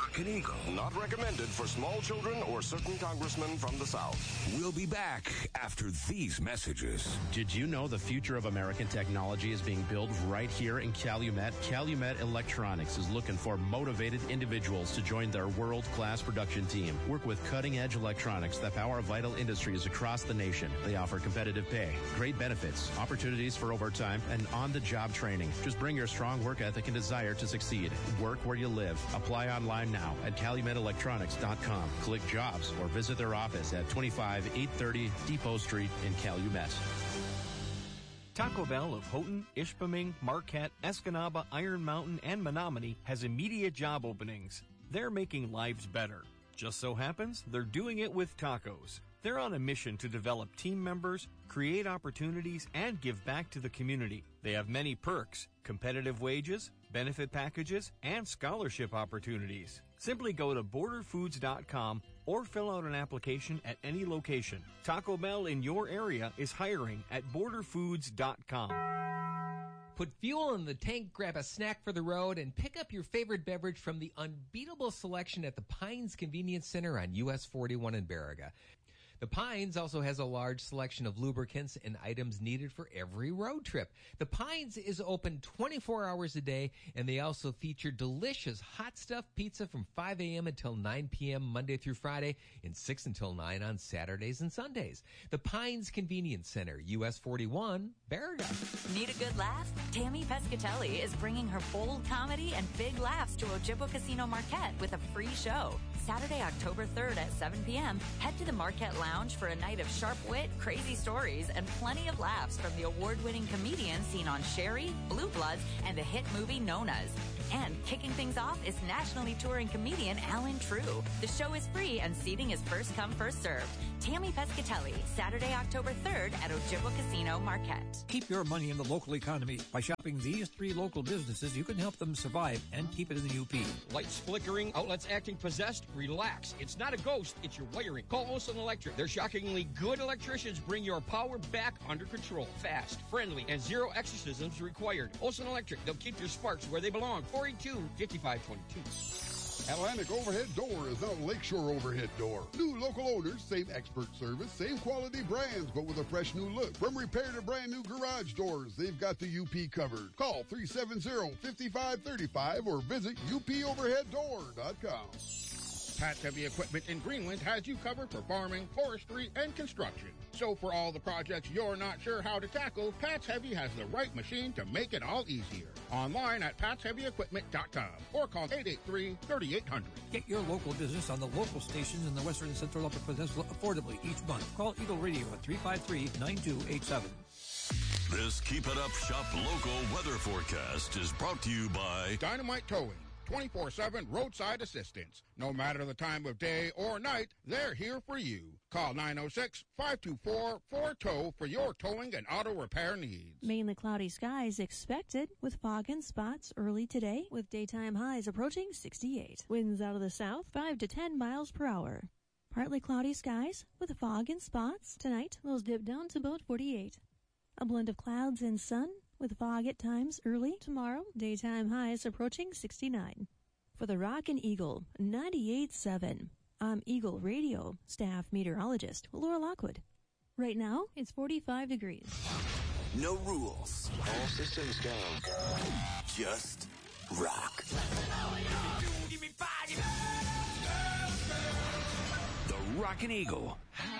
Rockin' Eagle. Not recommended for small children or certain congressmen from the South. We'll be back after these messages. Did you know the future of American technology is being built right here in Calumet? Calumet Electronics is looking for motivated individuals to join their world-class production team. Work with cutting-edge electronics that power vital industries across the nation. They offer competitive pay, great benefits, opportunities for overtime, and on-the-job training. Just bring your strong work ethic and desire to succeed. Work where you live. Apply online now at CalumetElectronics.com. Click jobs or visit their office at 25830 Depot Street in Calumet. Taco Bell of Houghton, Ishpeming, Marquette, Escanaba, Iron Mountain, and Menominee has immediate job openings. They're making lives better. Just so happens they're doing it with tacos. They're on a mission to develop team members, create opportunities, and give back to the community. They have many perks, competitive wages, benefit packages, and scholarship opportunities. Simply go to borderfoods.com or fill out an application at any location. Taco Bell in your area is hiring at borderfoods.com. Put fuel in the tank, grab a snack for the road, and pick up your favorite beverage from the unbeatable selection at the Pines Convenience Center on US 41 in Baraga. The Pines also has a large selection of lubricants and items needed for every road trip. The Pines is open 24 hours a day, and they also feature delicious hot stuffed pizza from 5 a.m. until 9 p.m. Monday through Friday and 6 until 9 on Saturdays and Sundays. The Pines Convenience Center, US 41, Baraga. Need a good laugh? Tammy Pescatelli is bringing her bold comedy and big laughs to Ojibwa Casino Marquette with a free show. Saturday, October 3rd at 7 p.m., head to the Marquette Lounge for a night of sharp wit, crazy stories, and plenty of laughs from the award-winning comedians seen on Sherry, Blue Bloods, and the hit movie Nonas. And kicking things off is nationally touring comedian Alan True. The show is free and seating is first come, first served. Tammy Pescatelli, Saturday, October 3rd at Ojibwa Casino Marquette. Keep your money in the local economy. By shopping these 3 local businesses, you can help them survive and keep it in the UP. Lights flickering, outlets acting possessed? Relax. It's not a ghost, it's your wiring. Call Olson Electric. Their shockingly good electricians bring your power back under control. Fast, friendly, and zero exorcisms required. Olson Electric. They'll keep your sparks where they belong. 482-5522. Atlantic Overhead Door is now Lakeshore Overhead Door. New local owners, same expert service, same quality brands, but with a fresh new look. From repair to brand new garage doors, they've got the UP covered. Call 370-5535 or visit upoverheaddoor.com. Pat's Heavy Equipment in Greenland has you covered for farming, forestry, and construction. So for all the projects you're not sure how to tackle, Pat's Heavy has the right machine to make it all easier. Online at patsheavyequipment.com or call 883-3800. Get your local business on the local stations in the Western and Central Upper Peninsula affordably each month. Call Eagle Radio at 353-9287. This Keep It Up Shop local weather forecast is brought to you by Dynamite Towing. 24/7 roadside assistance. No matter the time of day or night, they're here for you. Call 906-524-4TOW for your towing and auto repair needs. Mainly cloudy skies expected with fog and spots early today with daytime highs approaching 68. Winds out of the south 5 to 10 miles per hour. Partly cloudy skies with fog and spots. Tonight, those dip down to about 48. A blend of clouds and sun with fog at times early. Tomorrow, daytime highs approaching 69. For the Rockin' Eagle, 98.7. I'm Eagle Radio staff meteorologist Laura Lockwood. Right now, it's 45 degrees. No rules. All systems go. Just rock. The Rockin' Eagle.